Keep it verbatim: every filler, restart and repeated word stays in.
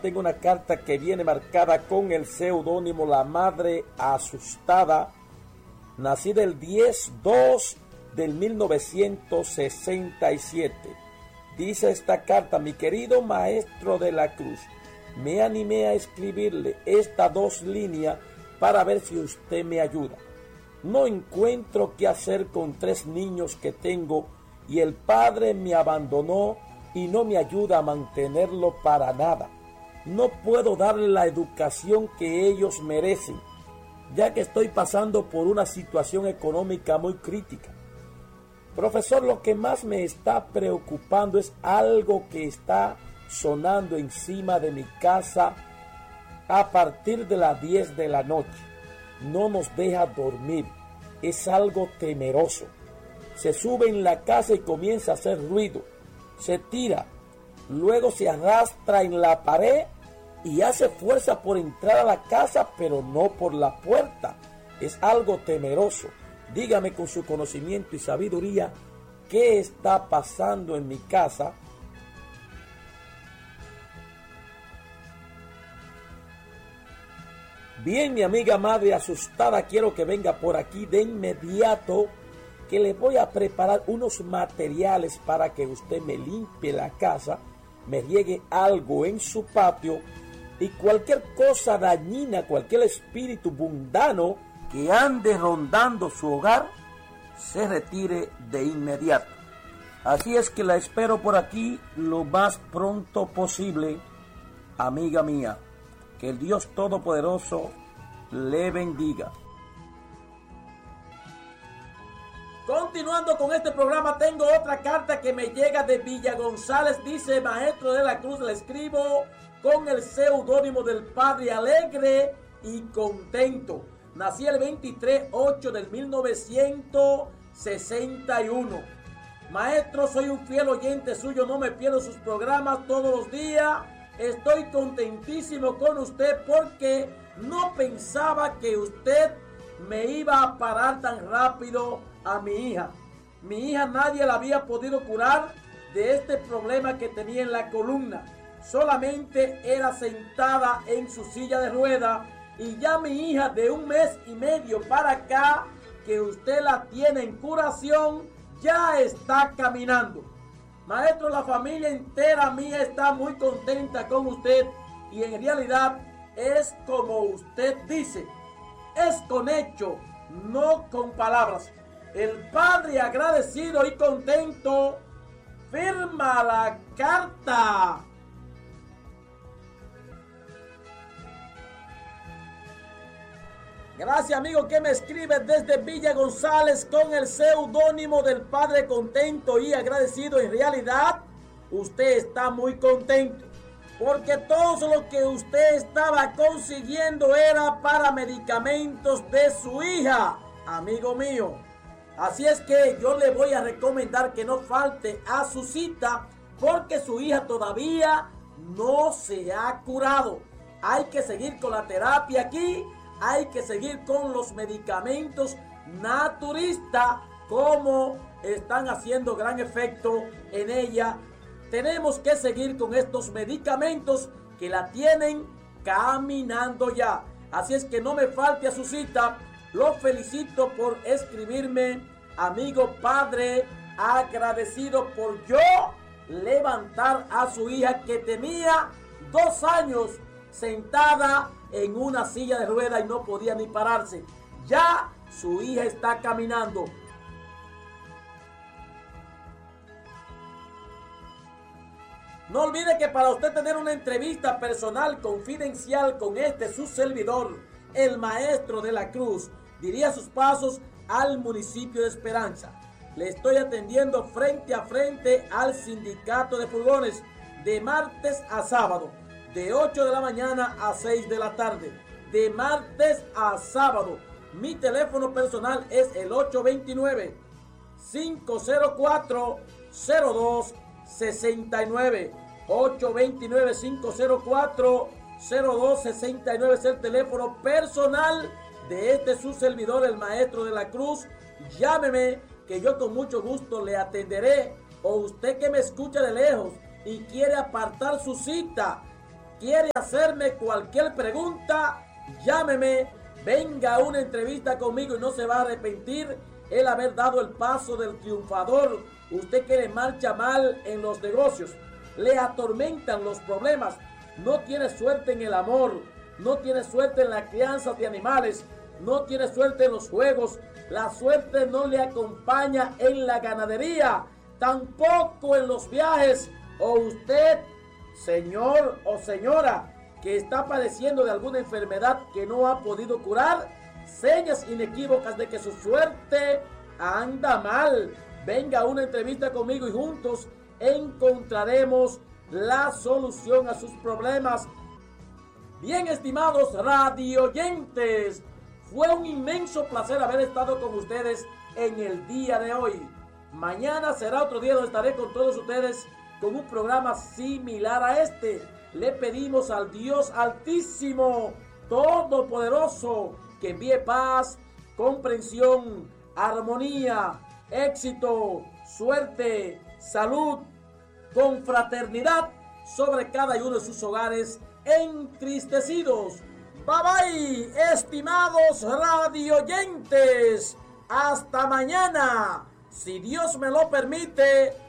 tengo una carta que viene marcada con el seudónimo La Madre Asustada, nacida el diez dos del mil novecientos sesenta y siete. Dice esta carta: mi querido Maestro de la Cruz, me animé a escribirle estas dos líneas para ver si usted me ayuda. No encuentro qué hacer con tres niños que tengo y el padre me abandonó y no me ayuda a mantenerlo para nada. No puedo darle la educación que ellos merecen, ya que estoy pasando por una situación económica muy crítica. Profesor, lo que más me está preocupando es algo que está sonando encima de mi casa a partir de las diez de la noche. No nos deja dormir. Es algo temeroso. Se sube en la casa y comienza a hacer ruido. Se tira, luego se arrastra en la pared y hace fuerza por entrar a la casa, pero no por la puerta. Es algo temeroso. Dígame con su conocimiento y sabiduría qué está pasando en mi casa. Bien, mi amiga Madre Asustada, quiero que venga por aquí de inmediato, que le voy a preparar unos materiales para que usted me limpie la casa, me riegue algo en su patio y cualquier cosa dañina, cualquier espíritu mundano que ande rondando su hogar, se retire de inmediato. Así es que la espero por aquí lo más pronto posible, amiga mía. Que el Dios Todopoderoso le bendiga. Continuando con este programa, tengo otra carta que me llega de Villa González. Dice: Maestro de la Cruz, le escribo con el seudónimo del Padre alegre y contento. Nací el veintitrés ocho del mil novecientos sesenta y uno. Maestro, soy un fiel oyente suyo, no me pierdo sus programas todos los días. Estoy contentísimo con usted porque no pensaba que usted me iba a parar tan rápido a mi hija. Mi hija nadie la había podido curar de este problema que tenía en la columna. Solamente era sentada en su silla de ruedas y ya mi hija de un mes y medio para acá, que usted la tiene en curación, ya está caminando. Maestro, la familia entera mía está muy contenta con usted y en realidad es como usted dice, es con hecho, no con palabras. El Padre agradecido y contento firma la carta. Gracias, amigo, que me escribe desde Villa González con el seudónimo del Padre contento y agradecido. En realidad, usted está muy contento porque todo lo que usted estaba consiguiendo era para medicamentos de su hija, amigo mío. Así es que yo le voy a recomendar que no falte a su cita porque su hija todavía no se ha curado. Hay que seguir con la terapia aquí. Hay que seguir con los medicamentos naturistas, como están haciendo gran efecto en ella. Tenemos que seguir con estos medicamentos que la tienen caminando ya. Así es que no me falte a su cita. Lo felicito por escribirme, amigo Padre agradecido, por yo levantar a su hija que tenía dos años sentada en una silla de ruedas y no podía ni pararse. Ya su hija está caminando. No olvide que para usted tener una entrevista personal confidencial con este su servidor, el Maestro de la Cruz, diría sus pasos al municipio de Esperanza. Le estoy atendiendo frente a frente al sindicato de furgones de martes a sábado, de ocho de la mañana a seis de la tarde, de martes a sábado. Mi teléfono personal es el ocho dos nueve, cinco cero cuatro, cero dos seis nueve. ocho dos nueve, cinco cero cuatro, cero dos seis nueve es el teléfono personal de este su servidor, el Maestro de la Cruz. Llámeme que yo con mucho gusto le atenderé. O usted que me escucha de lejos y quiere apartar su cita quiere hacerme cualquier pregunta, llámeme, venga a una entrevista conmigo y no se va a arrepentir el haber dado el paso del triunfador. Usted que le marcha mal en los negocios, le atormentan los problemas, no tiene suerte en el amor, no tiene suerte en la crianza de animales, no tiene suerte en los juegos, la suerte no le acompaña en la ganadería, tampoco en los viajes. O usted, señor o señora, que está padeciendo de alguna enfermedad que no ha podido curar, señas inequívocas de que su suerte anda mal. Venga a una entrevista conmigo y juntos encontraremos la solución a sus problemas. Bien, estimados radioyentes, fue un inmenso placer haber estado con ustedes en el día de hoy. Mañana será otro día donde estaré con todos ustedes con un programa similar a este. Le pedimos al Dios Altísimo, Todopoderoso, que envíe paz, comprensión, armonía, éxito, suerte, salud, confraternidad sobre cada uno de sus hogares entristecidos. Bye bye, estimados radioyentes. Hasta mañana, si Dios me lo permite,